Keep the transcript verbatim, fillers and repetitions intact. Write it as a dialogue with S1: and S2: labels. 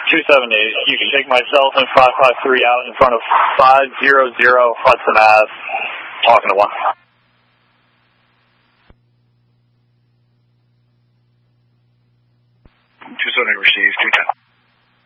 S1: two seventy, you can take my Cessna five five three out in front of five hundred Hudson Ave, talking to one.
S2: two seventy received, two ten.